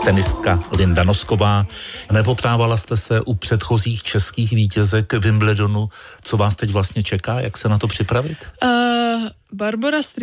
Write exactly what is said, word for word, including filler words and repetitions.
tenistka Linda Nosková. Nepoptávala jste se u předchozích českých vítězek Wimbledonu, co vás teď vlastně čeká, jak se na to připravit? Uh, Barbora